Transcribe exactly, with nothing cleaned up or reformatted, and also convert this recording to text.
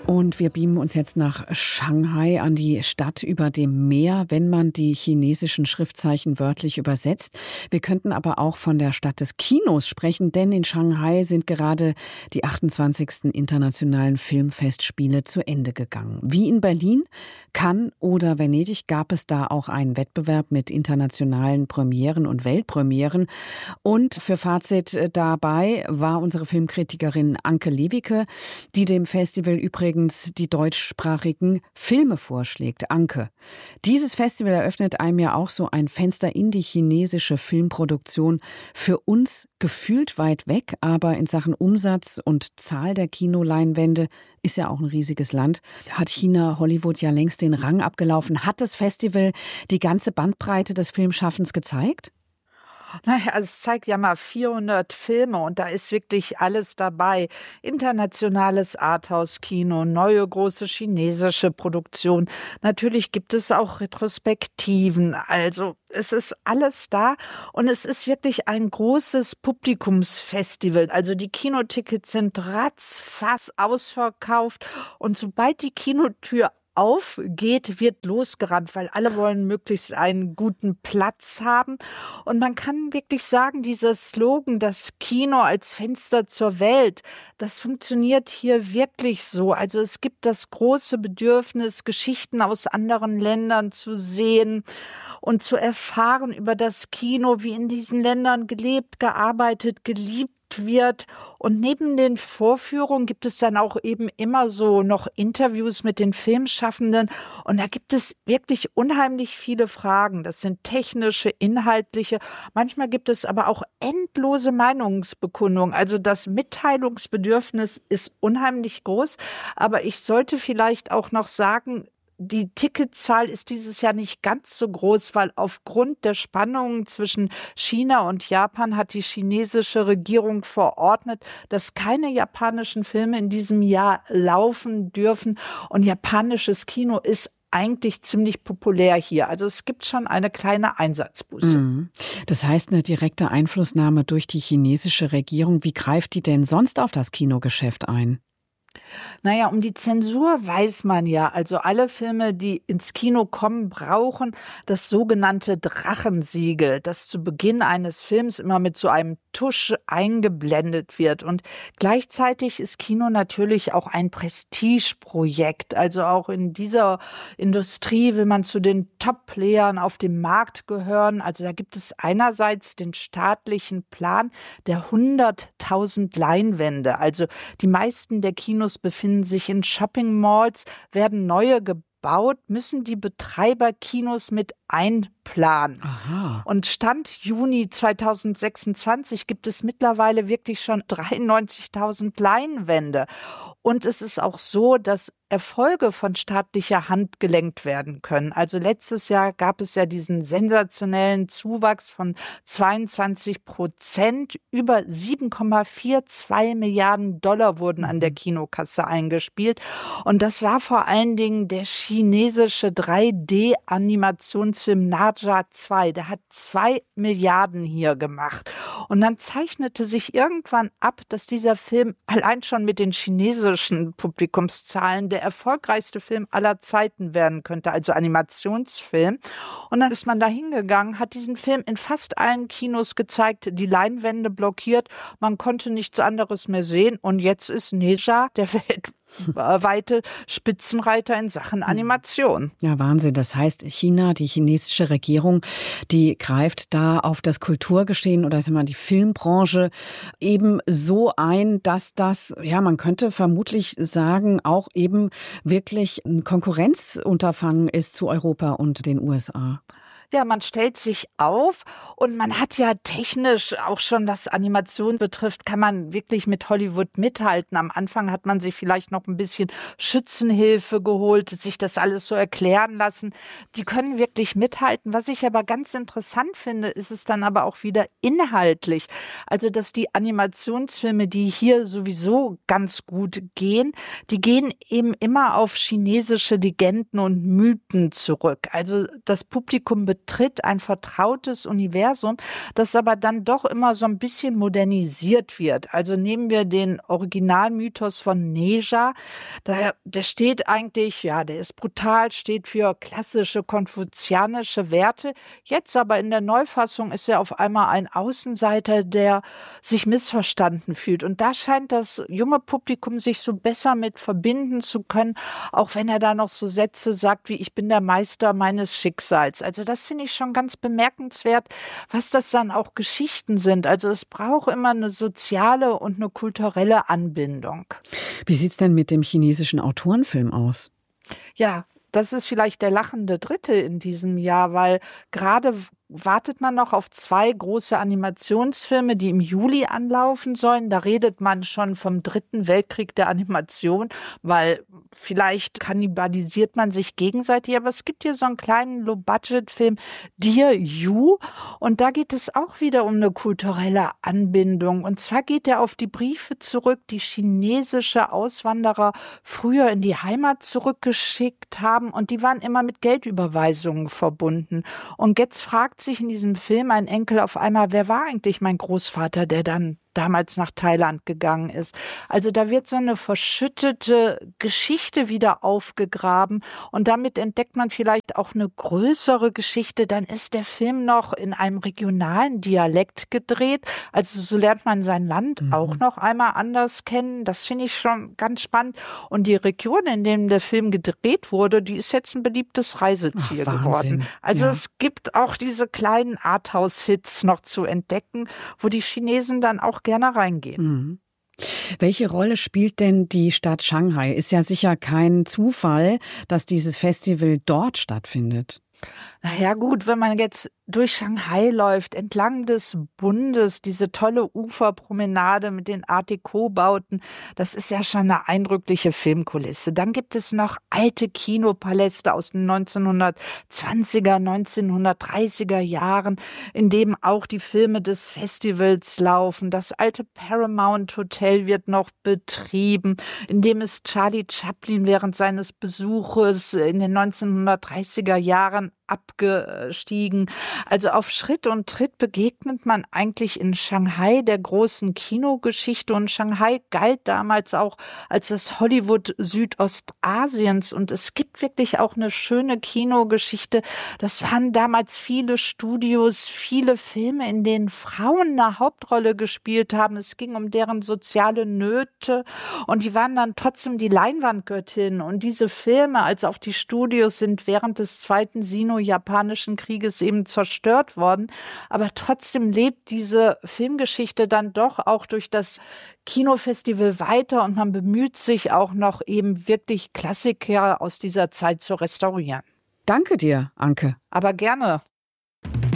Und wir beamen uns jetzt nach Shanghai, an die Stadt über dem Meer, wenn man die chinesischen Schriftzeichen wörtlich übersetzt. Wir könnten aber auch von der Stadt des Kinos sprechen, denn in Shanghai sind gerade die achtundzwanzigsten internationalen Filmfestspiele zu Ende gegangen. Wie in Berlin, Cannes oder Venedig gab es da auch einen Wettbewerb mit internationalen Premieren und Weltpremieren. Und für Fazit dabei war unsere Filmkritikerin Anke Lewicke, die dem Festival übrigens die deutschsprachigen Filme vorschlägt. Anke, dieses Festival eröffnet einem ja auch so ein Fenster in die chinesische Filmproduktion. Für uns gefühlt weit weg, aber in Sachen Umsatz und Zahl der Kinoleinwände ist ja auch ein riesiges Land. Hat China Hollywood ja längst den Rang abgelaufen. Hat das Festival die ganze Bandbreite des Filmschaffens gezeigt? Naja, also es zeigt ja mal vierhundert Filme und da ist wirklich alles dabei. Internationales Arthouse-Kino, neue große chinesische Produktion. Natürlich gibt es auch Retrospektiven. Also es ist alles da und es ist wirklich ein großes Publikumsfestival. Also die Kinotickets sind ratzfatz ausverkauft und sobald die Kinotür aufgeht, wird losgerannt, weil alle wollen möglichst einen guten Platz haben. Und man kann wirklich sagen, dieser Slogan, das Kino als Fenster zur Welt, das funktioniert hier wirklich so. Also es gibt das große Bedürfnis, Geschichten aus anderen Ländern zu sehen und zu erfahren über das Kino, wie in diesen Ländern gelebt, gearbeitet, geliebt wird. Und neben den Vorführungen gibt es dann auch eben immer so noch Interviews mit den Filmschaffenden. Und da gibt es wirklich unheimlich viele Fragen. Das sind technische, inhaltliche. Manchmal gibt es aber auch endlose Meinungsbekundungen. Also das Mitteilungsbedürfnis ist unheimlich groß. Aber ich sollte vielleicht auch noch sagen, die Ticketzahl ist dieses Jahr nicht ganz so groß, weil aufgrund der Spannungen zwischen China und Japan hat die chinesische Regierung verordnet, dass keine japanischen Filme in diesem Jahr laufen dürfen. Und japanisches Kino ist eigentlich ziemlich populär hier. Also es gibt schon eine kleine Einsatzbuße. Das heißt, eine direkte Einflussnahme durch die chinesische Regierung. Wie greift die denn sonst auf das Kinogeschäft ein? Naja, um die Zensur weiß man ja, also alle Filme, die ins Kino kommen, brauchen das sogenannte Drachensiegel, das zu Beginn eines Films immer mit so einem Tusch eingeblendet wird. Und gleichzeitig ist Kino natürlich auch ein Prestigeprojekt. Also auch in dieser Industrie will man zu den Top-Playern auf dem Markt gehören. Also da gibt es einerseits den staatlichen Plan der hunderttausend Leinwände. Also die meisten der Kinos befinden sich in Shopping-Malls, werden neue gebaut, müssen die Betreiber Kinos mit einplanen. Aha. Und Stand Juni zweitausendsechsundzwanzig gibt es mittlerweile wirklich schon dreiundneunzigtausend Leinwände. Und es ist auch so, dass Erfolge von staatlicher Hand gelenkt werden können. Also letztes Jahr gab es ja diesen sensationellen Zuwachs von zweiundzwanzig Prozent. Über sieben Komma zweiundvierzig Milliarden Dollar wurden an der Kinokasse eingespielt. Und das war vor allen Dingen der chinesische drei D-Animationsfilm Naja zwei. Der hat zwei Milliarden hier gemacht. Und dann zeichnete sich irgendwann ab, dass dieser Film allein schon mit den chinesischen Publikumszahlen der erfolgreichste Film aller Zeiten werden könnte, also Animationsfilm. Und dann ist man da hingegangen, hat diesen Film in fast allen Kinos gezeigt, die Leinwände blockiert, man konnte nichts anderes mehr sehen und jetzt ist Naja der weltweite Spitzenreiter in Sachen Animation. Ja, Wahnsinn. Das heißt, China, die chinesische Regierung, die greift da auf das Kulturgeschehen oder sagen wir mal die Filmbranche eben so ein, dass das, ja, man könnte vermutlich sagen, auch eben wirklich ein Konkurrenzunterfangen ist zu Europa und den U S A. Ja, man stellt sich auf und man hat ja technisch auch schon, was Animation betrifft, kann man wirklich mit Hollywood mithalten. Am Anfang hat man sich vielleicht noch ein bisschen Schützenhilfe geholt, sich das alles so erklären lassen. Die können wirklich mithalten. Was ich aber ganz interessant finde, ist es dann aber auch wieder inhaltlich. Also, dass die Animationsfilme, die hier sowieso ganz gut gehen, die gehen eben immer auf chinesische Legenden und Mythen zurück. Also das Publikum betritt ein vertrautes Universum, das aber dann doch immer so ein bisschen modernisiert wird. Also nehmen wir den Originalmythos von Neja. Der, der steht eigentlich, ja, der ist brutal, steht für klassische konfuzianische Werte. Jetzt aber in der Neufassung ist er auf einmal ein Außenseiter, der sich missverstanden fühlt. Und da scheint das junge Publikum sich so besser mit verbinden zu können, auch wenn er da noch so Sätze sagt wie: Ich bin der Meister meines Schicksals. Also das finde ich schon ganz bemerkenswert, was das dann auch Geschichten sind. Also es braucht immer eine soziale und eine kulturelle Anbindung. Wie sieht's denn mit dem chinesischen Autorenfilm aus? Ja, das ist vielleicht der lachende Dritte in diesem Jahr, weil gerade wartet man noch auf zwei große Animationsfilme, die im Juli anlaufen sollen. Da redet man schon vom dritten Weltkrieg der Animation, weil vielleicht kannibalisiert man sich gegenseitig. Aber es gibt hier so einen kleinen Low-Budget-Film, Dear You. Und da geht es auch wieder um eine kulturelle Anbindung. Und zwar geht er auf die Briefe zurück, die chinesische Auswanderer früher in die Heimat zurückgeschickt haben. Und die waren immer mit Geldüberweisungen verbunden. Und jetzt fragt sich in diesem Film ein Enkel auf einmal: Wer war eigentlich mein Großvater, der dann damals nach Thailand gegangen ist? Also da wird so eine verschüttete Geschichte wieder aufgegraben und damit entdeckt man vielleicht auch eine größere Geschichte. Dann ist der Film noch in einem regionalen Dialekt gedreht. Also so lernt man sein Land mhm. auch noch einmal anders kennen. Das finde ich schon ganz spannend. Und die Region, in der der Film gedreht wurde, die ist jetzt ein beliebtes Reiseziel Ach, geworden. Also ja. Es gibt auch diese kleinen Arthouse-Hits noch zu entdecken, wo die Chinesen dann auch gerne reingehen. Mhm. Welche Rolle spielt denn die Stadt Shanghai? Ist ja sicher kein Zufall, dass dieses Festival dort stattfindet. Na ja, gut, wenn man jetzt durch Shanghai läuft, entlang des Bundes, diese tolle Uferpromenade mit den Art Deco-Bauten, das ist ja schon eine eindrückliche Filmkulisse. Dann gibt es noch alte Kinopaläste aus den neunzehnhundertzwanziger, neunzehnhundertdreißiger Jahren, in dem auch die Filme des Festivals laufen. Das alte Paramount Hotel wird noch betrieben, in dem ist Charlie Chaplin während seines Besuches in den neunzehnhundertdreißiger Jahren abgestiegen. Also auf Schritt und Tritt begegnet man eigentlich in Shanghai der großen Kinogeschichte, und Shanghai galt damals auch als das Hollywood Südostasiens, und es gibt wirklich auch eine schöne Kinogeschichte. Das waren damals viele Studios, viele Filme, in denen Frauen eine Hauptrolle gespielt haben. Es ging um deren soziale Nöte und die waren dann trotzdem die Leinwandgöttin, und diese Filme, als auch die Studios, sind während des zweiten Sino-Japanischen Krieges eben zerstört worden. Aber trotzdem lebt diese Filmgeschichte dann doch auch durch das Kinofestival weiter, und man bemüht sich auch noch eben wirklich Klassiker aus dieser Zeit zu restaurieren. Danke dir, Anke. Aber gerne.